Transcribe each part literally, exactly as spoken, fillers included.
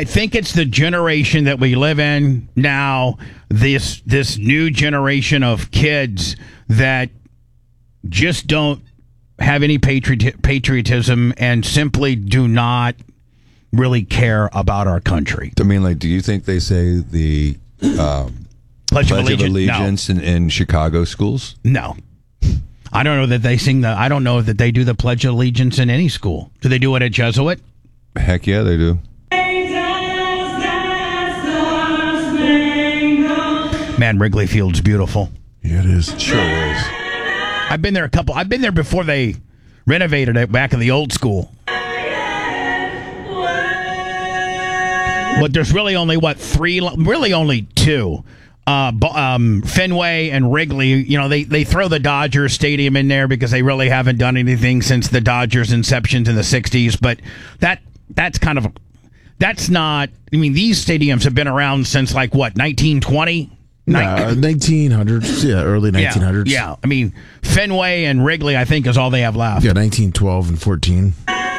I think it's the generation that we live in now, this this new generation of kids that just don't have any patriot, patriotism and simply do not really care about our country. I mean, like, do you think they say the um, Pledge, Pledge of of Allegiance, Allegiance no. in, in Chicago schools? No. I don't know that they sing the, I don't know that they do the Pledge of Allegiance in any school. Do they do it at Jesuit? Heck yeah, they do. Man, Wrigley Field's beautiful. Yeah, it is. Sure is. I've been there a couple, I've been there before they renovated it back in the old school. But there's really only, what, three, really only two. Uh, um, Fenway and Wrigley, you know, they, they throw the Dodgers Stadium in there because they really haven't done anything since the Dodgers' inceptions in the sixties. But that that's kind of, that's not, I mean, these stadiums have been around since, like, what, nineteen twenty? Nah, nineteen hundreds, yeah, early nineteen hundreds. Yeah, yeah, I mean, Fenway and Wrigley, I think, is all they have left. Yeah, nineteen twelve and fourteen.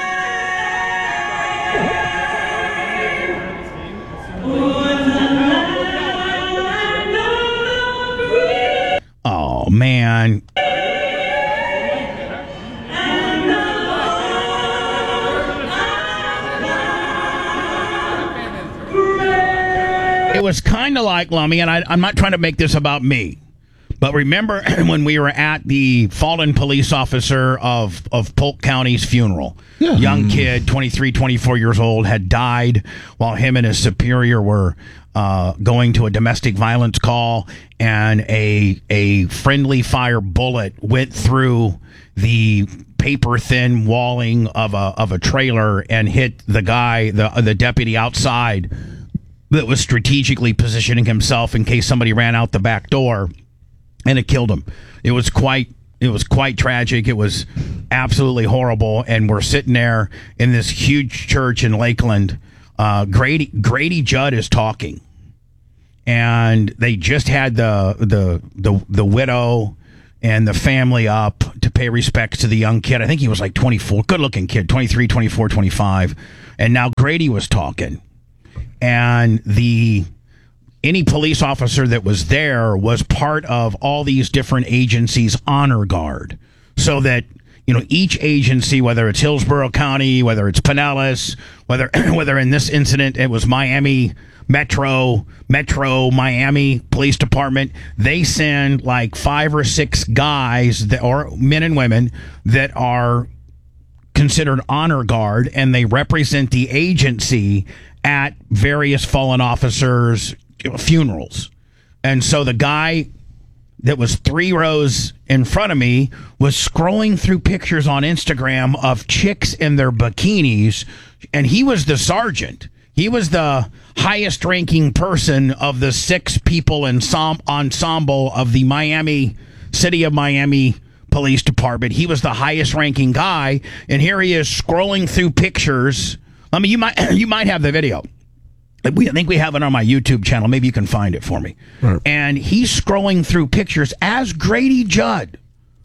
Oh, man. It was kind of like, Lummy, and I, I'm not trying to make this about me, but remember when we were at the fallen police officer of, of Polk County's funeral? Yeah. Young kid, twenty-three, twenty-four years old, had died while him and his superior were uh, going to a domestic violence call, and a a friendly fire bullet went through the paper thin walling of a of a trailer and hit the guy, the the deputy outside that was strategically positioning himself in case somebody ran out the back door, and it killed him. It was quite it was quite tragic. It was absolutely horrible. And we're sitting there in this huge church in Lakeland. Uh, Grady Grady Judd is talking, and they just had the the the the widow and the family up to pay respects to the young kid. I think he was like twenty-four, good looking kid, twenty-three, twenty-four, twenty-five. And now Grady was talking. And the any police officer that was there was part of all these different agencies' honor guard, so that, you know, each agency, whether it's Hillsborough County, whether it's Pinellas, whether whether in this incident it was Miami Metro, Metro Miami Police Department, they send like five or six guys that, or men and women that are considered honor guard, and they represent the agency at various fallen officers' funerals. And so the guy that was three rows in front of me was scrolling through pictures on Instagram of chicks in their bikinis, and he was the sergeant. He was the highest ranking person of the six people ensom- ensemble of the Miami, City of Miami Police Department. He was the highest ranking guy, and here he is scrolling through pictures. I mean, you might you might have the video. We, I think we have it on my YouTube channel. Maybe you can find it for me. Right. And he's scrolling through pictures as Grady Judd,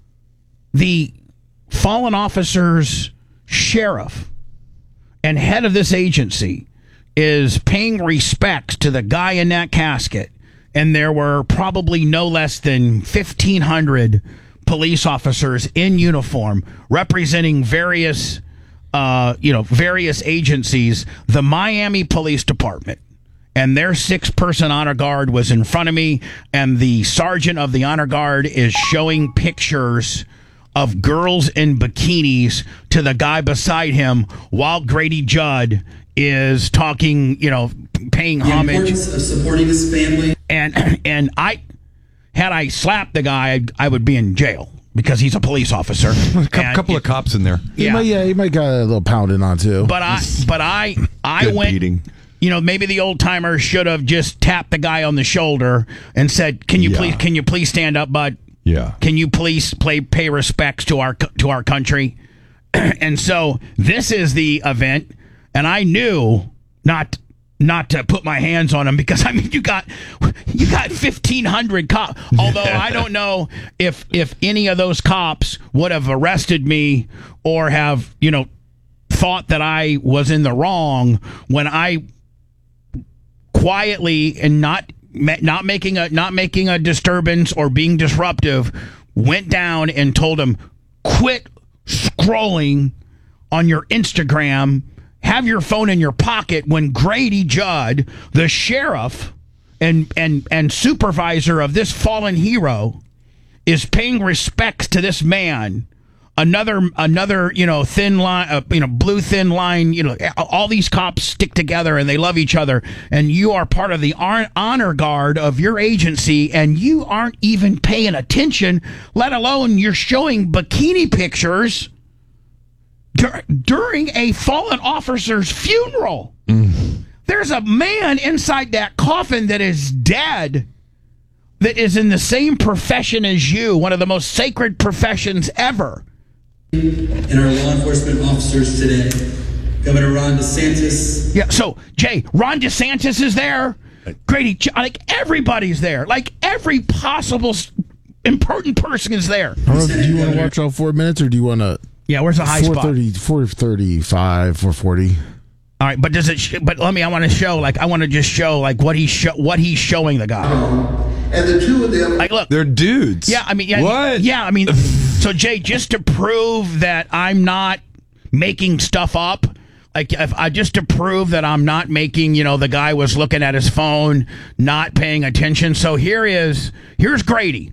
the fallen officer's sheriff and head of this agency, is paying respects to the guy in that casket. And there were probably no less than fifteen hundred police officers in uniform representing various Uh, you know, various agencies. The Miami Police Department and their six-person honor guard was in front of me, and the sergeant of the honor guard is showing pictures of girls in bikinis to the guy beside him while Grady Judd is talking, you know, paying the homage. importance of supporting his family. And and I, had I slapped the guy, I, I would be in jail, because he's a police officer. A couple it, of cops in there. Yeah, Yeah, might, yeah, he might got a little pounding on too. But I, but I, I Good went. beating. You know, maybe the old timers should have just tapped the guy on the shoulder and said, "Can you Yeah. please, can you please stand up, bud? Yeah. Can you please play pay respects to our to our country?" And so this is the event, and I knew not. Not to put my hands on him, because I mean you got you got fifteen hundred cops. Although I don't know if if any of those cops would have arrested me or have, you know, thought that I was in the wrong when I quietly and not not making a not making a disturbance or being disruptive, went down and told him, quit scrolling on your Instagram, have your phone in your pocket, when Grady Judd, the sheriff and and and supervisor of this fallen hero, is paying respects to this man. Another, another, you know, thin line, uh, you know, blue thin line, you know, all these cops stick together and they love each other. And you are part of the honor guard of your agency and you aren't even paying attention, let alone you're showing bikini pictures dur- during a fallen officer's funeral. Mm. There's a man inside that coffin that is dead, that is in the same profession as you, one of the most sacred professions ever. And our law enforcement officers today, Governor Ron DeSantis. Yeah, so, Jay, Ron DeSantis is there. Grady, like, everybody's there. Like, every possible important person is there. Know, do you want to watch all four minutes, or do you want to... Yeah, where's the high spot? four thirty-five, four forty. All right, but does it? Sh- but let me. I want to show. Like, I want to just show like what he's show what he's showing the guy. And the two of them, like, look, they're dudes. Yeah, I mean, yeah, what? Yeah, I mean, so Jay, just to prove that I'm not making stuff up, like, if I just to prove that I'm not making, you know, the guy was looking at his phone, not paying attention. So here is here's Grady.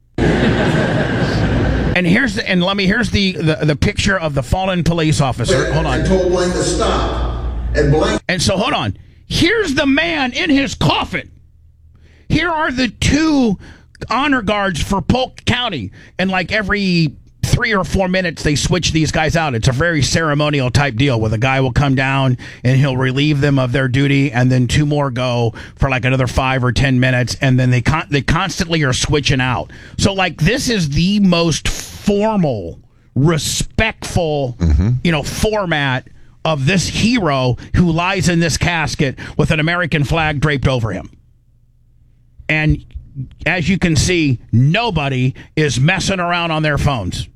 And here's the, and let me here's the, the the picture of the fallen police officer. Hold on. And told Blaine to stop. And Blaine. And so hold on. Here's the man in his coffin. Here are the two honor guards for Polk County, and like every three or four minutes they switch these guys out. It's a very ceremonial type deal where the guy will come down and he'll relieve them of their duty, and then two more go for like another five or ten minutes, and then they con- they constantly are switching out. So like this is the most formal, respectful, mm-hmm. you know, format of this hero who lies in this casket with an American flag draped over him. And as you can see, nobody is messing around on their phones.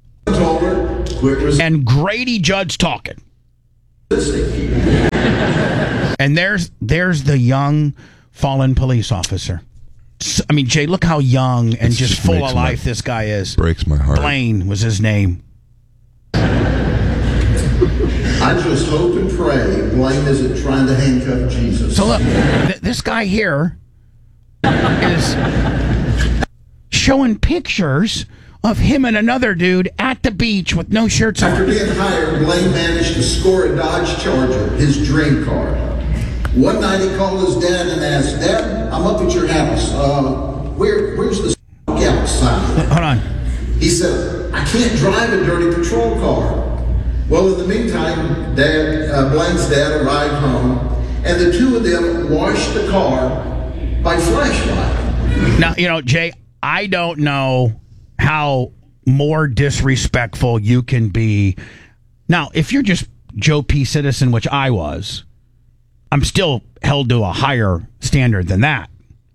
And Grady Judd's talking. And there's there's the young fallen police officer. I mean, Jay, look how young and just, just full of life my, this guy is. Breaks my heart. Blaine was his name. I just hope and pray Blaine isn't trying to handcuff Jesus. So look, th- this guy here is showing pictures of him and another dude at the beach with no shirts on. After being hired, Blaine managed to score a Dodge Charger, his dream car. One night he called his dad and asked, "Dad, I'm up at your house. Uh, where, where's the outside?" Hold on. He said, "I can't drive a dirty patrol car." Well, in the meantime, Dad, uh, Blaine's dad arrived home, and the two of them washed the car by flashlight. Now, you know, Jay, I don't know how more disrespectful you can be. Now, if you're just Joe P. Citizen, which I was, I'm still held to a higher standard than that.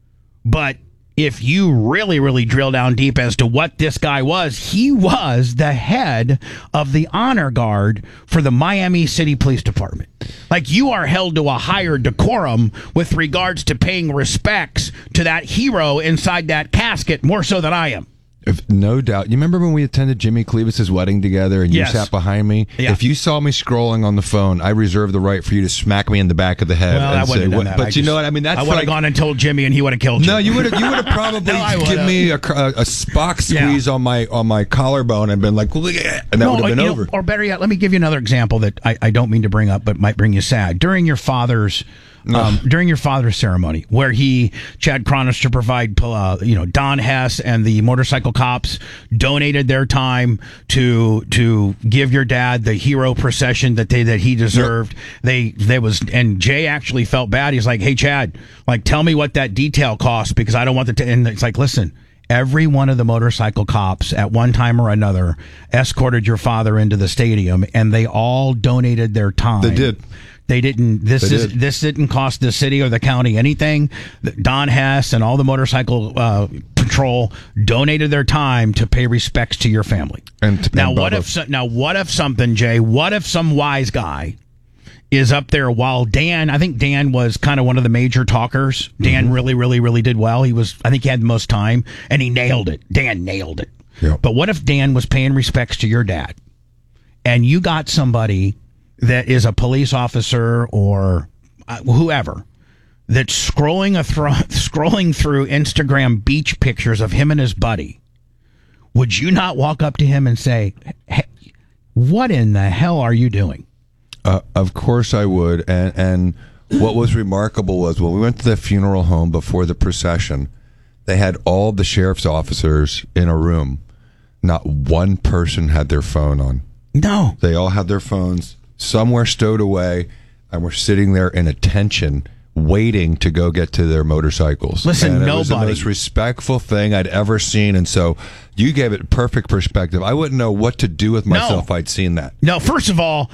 But if you really, really drill down deep as to what this guy was, he was the head of the honor guard for the Miami City Police Department. Like, you are held to a higher decorum with regards to paying respects to that hero inside that casket, more so than I am. If, no doubt. You remember when we attended Jimmy Clevis's wedding together and yes. you sat behind me? Yeah. If you saw me scrolling on the phone, I reserve the right for you to smack me in the back of the head. Well, and I wouldn't say, have done what, that. But I you just, know what I mean? That's I would have like, gone and told Jimmy, and he would have killed you. No, you would have. You would have probably no, given me a, a, a Spock squeeze yeah. on my on my collarbone and been like, and that no, would have been you over. Know, or better yet, let me give you another example that I, I don't mean to bring up, but might bring you sad. During your father's. Um, during your father's ceremony, where he, Chad Chronister, provide, uh, you know, Don Hess and the motorcycle cops donated their time to to give your dad the hero procession that they that he deserved. Yep. They they was and Jay actually felt bad. He's like, "Hey, Chad, like, tell me what that detail cost because I don't want the." T-. And it's like, listen. Every one of the motorcycle cops at one time or another escorted your father into the stadium, and they all donated their time. They did. They didn't. This they is did. this didn't cost the city or the county anything. Don Hess and all the motorcycle uh, patrol donated their time to pay respects to your family. And to now, and what Bubba. if so, now what if something, Jay? What if some wise guy is up there while Dan, I think Dan was kind of one of the major talkers. Dan mm-hmm. really, really, really did well. He was, I think he had the most time, and he nailed it. Dan nailed it. Yep. But what if Dan was paying respects to your dad, and you got somebody that is a police officer or uh, whoever that's scrolling a thro- scrolling through Instagram beach pictures of him and his buddy? Would you not walk up to him and say, hey, what in the hell are you doing? Uh, of course I would. And, and what was remarkable was when we went to the funeral home before the procession, they had all the sheriff's officers in a room. Not one person had their phone on. No. They all had their phones somewhere stowed away, and were sitting there in attention, waiting to go get to their motorcycles. Listen, and it nobody. was the most respectful thing I'd ever seen, and so you gave it perfect perspective. I wouldn't know what to do with myself No. if I'd seen that. No, first of all,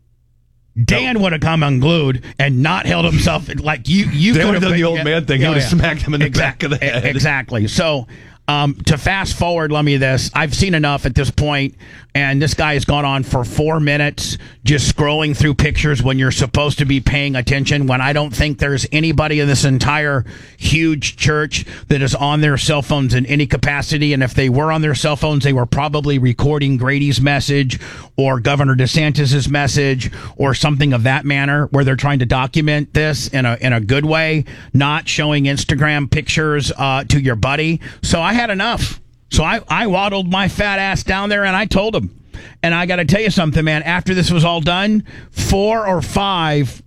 Dan no. would have come unglued and not held himself like you. You Dan could would have have done been, the old yeah, man thing. He oh, would have yeah. smacked him in the exactly. back of the head. Exactly. So, um, to fast forward, let me this. I've seen enough at this point, and this guy has gone on for four minutes just scrolling through pictures when you're supposed to be paying attention, when I don't think there's anybody in this entire huge church that is on their cell phones in any capacity. And if they were on their cell phones, they were probably recording Grady's message or Governor DeSantis's message or something of that manner, where they're trying to document this in a in a good way, not showing Instagram pictures uh, to your buddy. So I had enough. So I, I waddled my fat ass down there and I told him. And I got to tell you something, man. After this was all done, four or five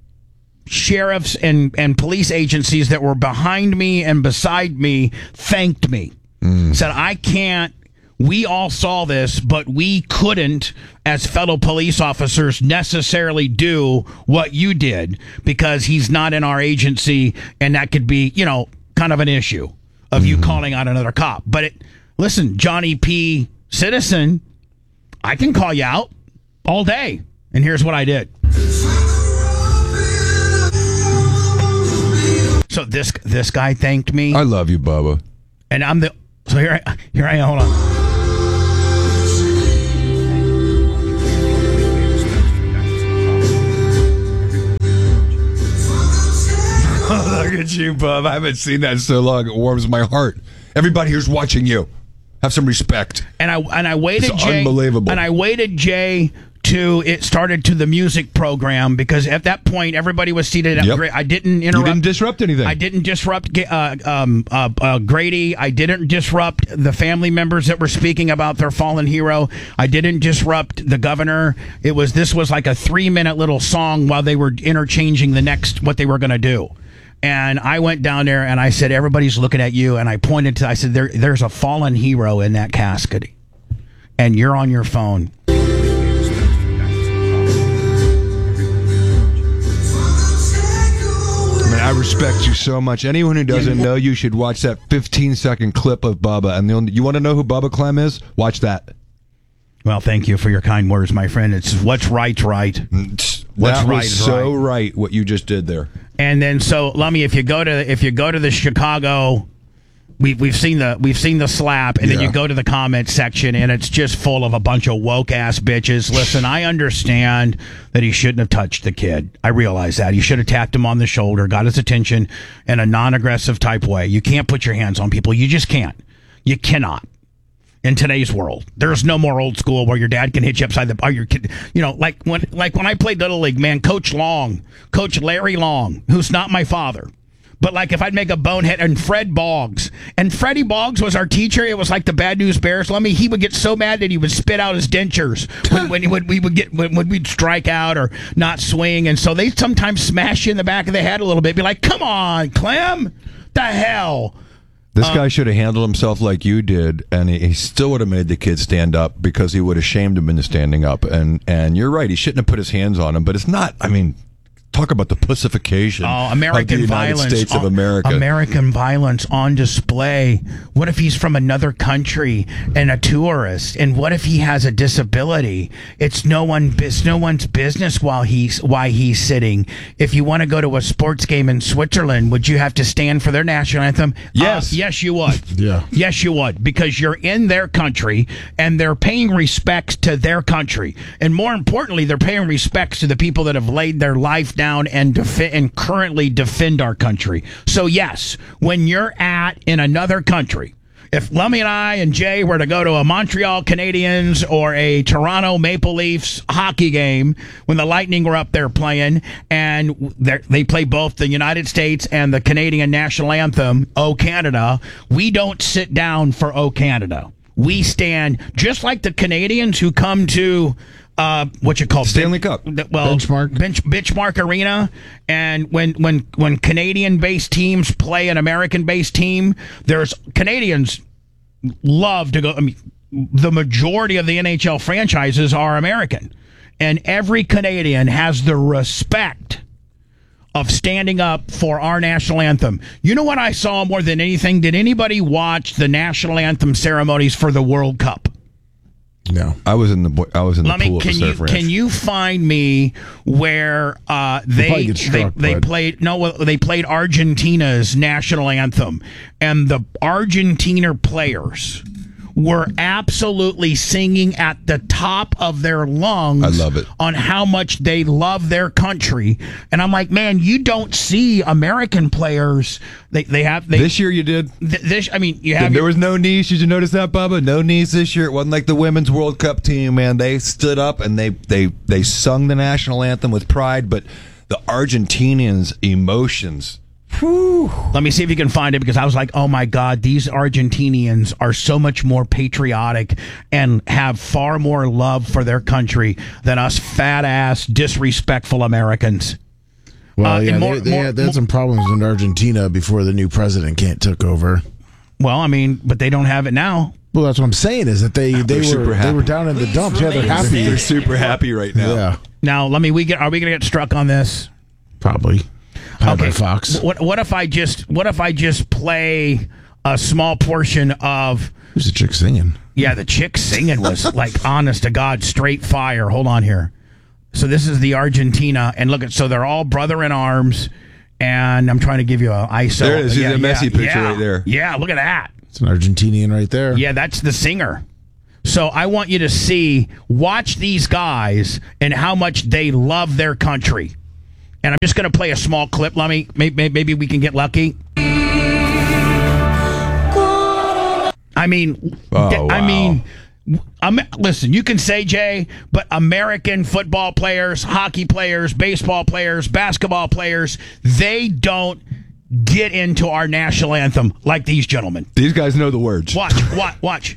sheriffs and, and police agencies that were behind me and beside me thanked me. Mm. Said, I can't. We all saw this, but we couldn't, as fellow police officers, necessarily do what you did because he's not in our agency, and that could be, you know, kind of an issue of you calling out another cop. But it, listen, Johnny P. Citizen, I can call you out all day. And here's what I did. So this this guy thanked me. I love you, Bubba. And I'm the so here I here I am. Hold on. Look at you, Bub. I haven't seen that in so long. It warms my heart. Everybody here's watching you. Have some respect. And I and I waited, It's Jay. unbelievable. And I waited, Jay, to it started to the music program because at that point everybody was seated. At Yep. Gra- I didn't interrupt. You didn't disrupt anything. I didn't disrupt uh, um, uh, uh, Grady. I didn't disrupt the family members that were speaking about their fallen hero. I didn't disrupt the governor. It was this was like a three minute little song while they were interchanging the next what they were going to do. And I went down there and I said, everybody's looking at you. And I pointed to, I said, there, there's a fallen hero in that casket. And you're on your phone. I mean, I respect you so much. Anyone who doesn't know you should watch that fifteen second clip of Bubba. And the only, you want to know who Bubba Clem is? Watch that. Well, thank you for your kind words, my friend. It's what's right's right. What's What's that right was is so right. right what you just did there. And then, so Lummy, if you go to if you go to the Chicago, we we've seen the we've seen the slap, and then Yeah. you go to the comment section, and it's just full of a bunch of woke ass bitches. Listen, I understand that he shouldn't have touched the kid. I realize that he should have tapped him on the shoulder, got his attention in a non-aggressive type way. You can't put your hands on people. You just can't. You cannot. In today's world, there's no more old school where your dad can hit you upside the, or your kid, you know, like when, like when I played Little League, man, Coach Long, Coach Larry Long, who's not my father, but like if I'd make a bonehead, and Fred Boggs, and Freddie Boggs was our teacher. It was like the Bad News Bears. Let me, he would get so mad that he would spit out his dentures when, when, when we would get, when, when we'd strike out or not swing. And so they sometimes smash you in the back of the head a little bit, be like, come on, Clem, the hell. This guy should have handled himself like you did, and he, he still would have made the kid stand up because he would have shamed him into standing up. And and you're right, he shouldn't have put his hands on him. But it's not. I mean, talk about the pussification Oh, American of the United violence. States of on- America. American violence on display. What if he's from another country and a tourist? And what if he has a disability? It's no one. It's no one's business while he's why he's sitting. If you want to go to a sports game in Switzerland, would you have to stand for their national anthem? Yes. Uh, yes, you would. Yeah. Yes, you would, because you're in their country and they're paying respects to their country, and more importantly, they're paying respects to the people that have laid their life down and defi- and currently defend our country. So yes, when you're at in another country, if Lummy and I and Jay were to go to a Montreal Canadiens or a Toronto Maple Leafs hockey game when the Lightning were up there playing, and they play both the United States and the Canadian national anthem, O Canada, we don't sit down for O Canada. We stand just like the Canadians who come to uh, what you call Stanley Cup. Well, Benchmark. bench, benchmark arena, and when when when Canadian-based teams play an American-based team, there's Canadians love to go. I mean, the majority of the N H L franchises are American, and every Canadian has the respect of standing up for our national anthem. You know what I saw more than anything? Did anybody watch the national anthem ceremonies for the World Cup? No. I was in the bo- I was in the Let me, pool at the can you surf ranch. can you find me where uh, they probably get they, struck, they but- played no well, they played Argentina's national anthem, and the Argentina players were absolutely singing at the top of their lungs. I love it. On how much they love their country, and I'm like, man, you don't see American players. They they have they, This year you did. th- this. I mean, you have There your- was no knees. Did you notice that, Bubba? No knees this year. It wasn't like the women's World Cup team, man. They stood up and they they they sung the national anthem with pride. But the Argentinians' emotions. Whew. Let me see if you can find it, because I was like, oh my God, these Argentinians are so much more patriotic and have far more love for their country than us fat ass, disrespectful Americans. Well, Uh, yeah, and more- they, they, more- had, they had some problems in Argentina before the new president can't took over. Well, I mean, but they don't have it now. Well, that's what I'm saying is that they they They're were super they happy. were down in the dumps. Yeah, they're happy. They're super happy right now. Yeah, Now, let me, we get, are we going to get struck on this? probably. Powered by Fox. What, what if I just, what if I just play a small portion of, Who's the chick singing? yeah, the chick singing was like, honest to God, straight fire. Hold on here. So this is the Argentina, and look at, so they're all brother in arms, and I'm trying to give you a I S O. There it is. See Yeah, the Messi yeah, picture yeah. right there. Yeah, look at that. It's an Argentinian right there. Yeah, that's the singer. So I want you to see, watch these guys and how much they love their country. And I'm just going to play a small clip. Let me, maybe, maybe we can get lucky. I mean, Oh, th- I wow. mean, um, listen, you can say, Jay, but American football players, hockey players, baseball players, basketball players, they don't get into our national anthem like these gentlemen. These guys know the words. Watch, watch, watch.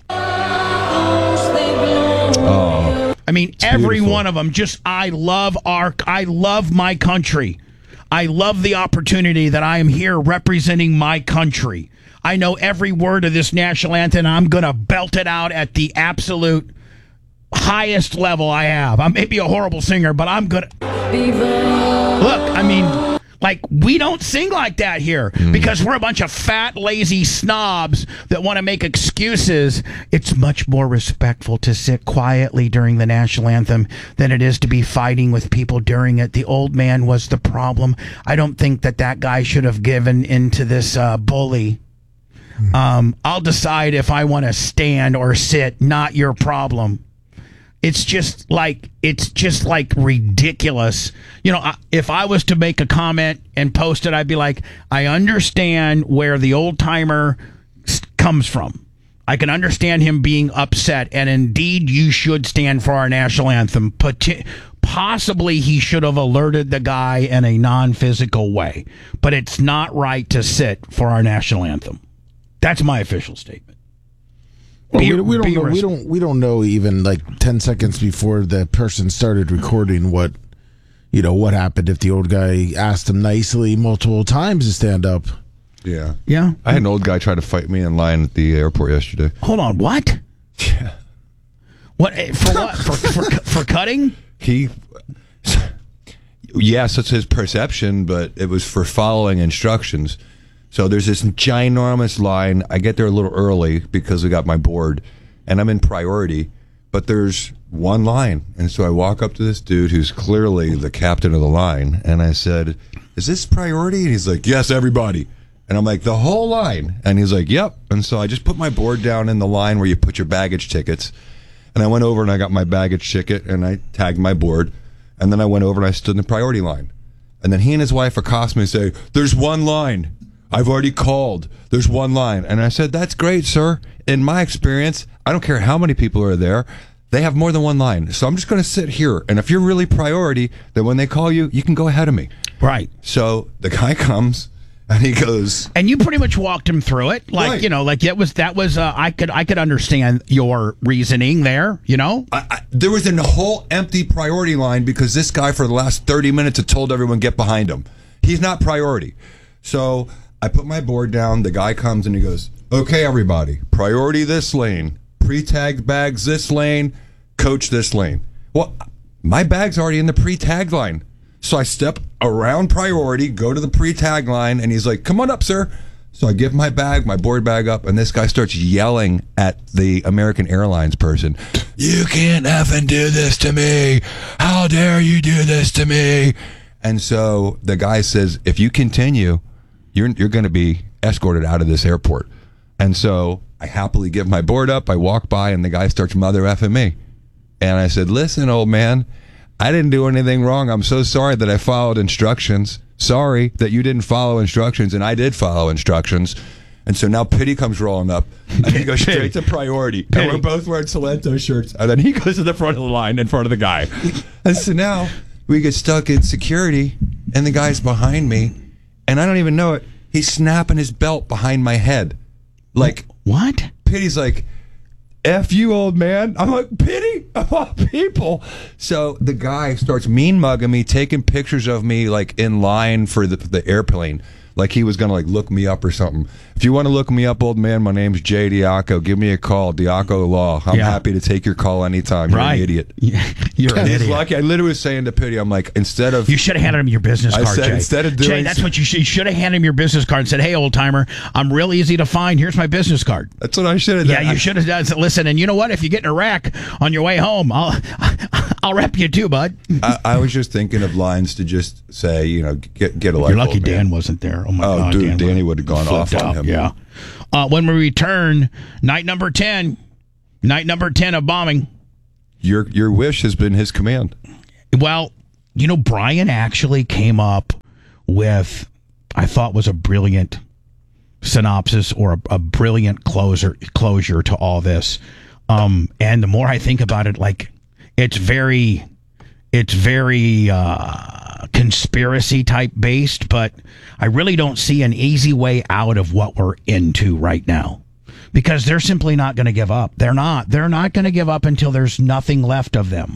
I mean, every beautiful. one of them just, I love our, I love my country. I love the opportunity that I am here representing my country. I know every word of this national anthem. I'm going to belt it out at the absolute highest level I have. I may be a horrible singer, but I'm going to. Look, I mean, like, we don't sing like that here because we're a bunch of fat, lazy snobs that want to make excuses. It's much more respectful to sit quietly during the national anthem than it is to be fighting with people during it. The old man was the problem. I don't think that that guy should have given into this uh, bully. Um, I'll decide if I want to stand or sit, not your problem. It's just like, it's just like ridiculous. You know, I- if I was to make a comment and post it, I'd be like, I understand where the old timer s- comes from. I can understand him being upset, and indeed you should stand for our national anthem. Poti- Possibly he should have alerted the guy in a non-physical way, but it's not right to sit for our national anthem. That's my official statement. Well, Be- we, we don't be know. res- We don't. We don't know even like ten seconds before the person started recording what, you know, what happened if the old guy asked him nicely multiple times to stand up. Yeah. Yeah. I had an old guy try to fight me in line at the airport yesterday. Hold on. What? Yeah. What eh, for? What for? For, for cutting? He. yes, it's his perception, but it was for following instructions. So there's this ginormous line. I get there a little early because we got my board, and I'm in priority. But there's one line, and so I walk up to this dude who's clearly the captain of the line, and I said, "Is this priority?" And he's like, "Yes, everybody." And I'm like, "The whole line?" And he's like, "Yep." And so I just put my board down in the line where you put your baggage tickets, and I went over and I got my baggage ticket and I tagged my board, and then I went over and I stood in the priority line, and then he and his wife accost me and say, "There's one line. I've already called. There's one line." And I said, "That's great, sir. In my experience, I don't care how many people are there. They have more than one line. So I'm just going to sit here. And if you're really priority, then when they call you, you can go ahead of me." Right. So the guy comes and he goes, and you pretty much walked him through it, like Right. you know, like that was that was. Uh, I could I could understand your reasoning there. You know, I, I, there was a whole empty priority line because this guy for the last thirty minutes had told everyone get behind him. He's not priority. So I put my board down. The guy comes and he goes, "Okay, everybody, priority this lane, pre-tagged bags this lane, coach this lane." Well, my bag's already in the pre-tagged line. So I step around priority, go to the pre-tag line, and he's like, "Come on up, sir." So I give my bag, my board bag up, and this guy starts yelling at the American Airlines person, "You can't effing do this to me. How dare you do this to me?" And so the guy says, "If you continue, you're you're going to be escorted out of this airport." And so I happily give my board up. I walk by, and the guy starts mother effing me. And I said, "Listen, old man, I didn't do anything wrong. I'm so sorry that I followed instructions. Sorry that you didn't follow instructions, and I did follow instructions." And so now Pity comes rolling up, and he goes straight to priority. Pity. And we're both wearing Salento shirts. And then he goes to the front of the line in front of the guy. And so now we get stuck in security, and the guy's behind me, and I don't even know it. He's snapping his belt behind my head. Like, what? Pity's like, "F you, old man." I'm like, "Pity of all people." So the guy starts mean mugging me, taking pictures of me like in line for the, the airplane. Like he was going to like look me up or something. "If you want to look me up, old man, my name's Jay Diaco. Give me a call. Diaco Law. I'm Yeah. happy to take your call anytime." You're Right. an idiot. You're an He's idiot. lucky. I literally was saying to Pity, I'm like, instead of You should have handed him your business I card, said Jay. instead of doing Jay, that's what you should. You should have handed him your business card and said, "Hey, old timer, I'm real easy to find. Here's my business card." that's what I should have Yeah, done. you should have done. Listen, and you know what? If you get in a wreck on your way home, I'll I'll rep you too, bud. I, I was just thinking of lines to just say, you know, get get a life. You're lucky old man. Dan wasn't there. Oh my Oh, God, dude, Dan Danny would have gone off flipped on out. him. Yeah. Uh, when we return, night number ten, night number ten of bombing. Your your wish has been his command. Well, you know, Brian actually came up with, I thought was a brilliant synopsis or a, a brilliant closer closure to all this. Um, and the more I think about it, like it's very, it's very uh, conspiracy type based, but I really don't see an easy way out of what we're into right now. Because they're simply not going to give up. They're not. They're not going to give up until there's nothing left of them.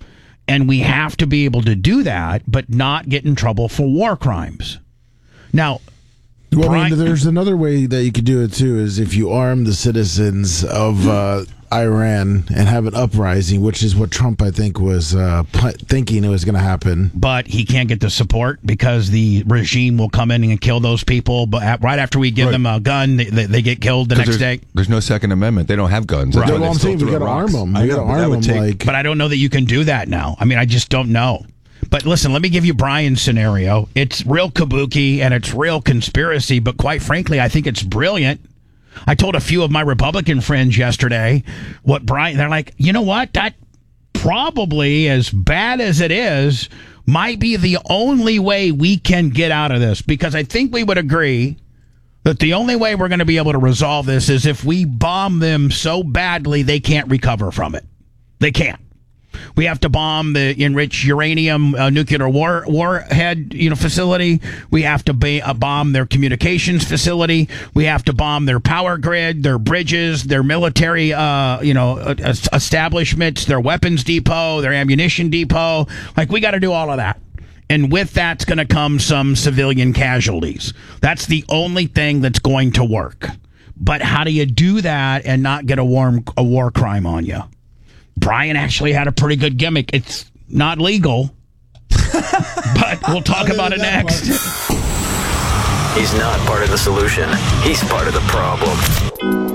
And we have to be able to do that, but not get in trouble for war crimes. Now, Well, I Brian- mean, there's another way that you could do it too. Is if you arm the citizens of uh, Iran and have an uprising, which is what Trump, I think, was uh, pu- thinking it was going to happen. but he can't get the support because the regime will come in and kill those people. But at, right after we give Right. them a gun, they, they, they get killed the next there's, day. There's no Second Amendment. They don't have guns. That's Right. why Well, they I'm still saying we throw got to arm rocks. them. I We know, got to but that arm would them. take- Like, But I don't know that you can do that now. I mean, I just don't know. But listen, let me give you Brian's scenario. It's real kabuki and it's real conspiracy, but quite frankly, I think it's brilliant. I told a few of my Republican friends yesterday what Brian, they're like, you know what? That probably, as bad as it is, might be the only way we can get out of this. Because I think we would agree that the only way we're going to be able to resolve this is if we bomb them so badly they can't recover from it. They can't. We have to bomb the enriched uranium uh, nuclear war warhead, you know, facility. We have to ba- uh, bomb their communications facility. We have to bomb their power grid, their bridges, their military, uh, you know, uh, establishments, their weapons depot, their ammunition depot. Like, we got to do all of that. And with that's going to come some civilian casualties. That's the only thing that's going to work. But how do you do that and not get a war, a war crime on you? Brian actually had a pretty good gimmick. It's not legal. but we'll talk about it next. He's not part of the solution. He's part of the problem.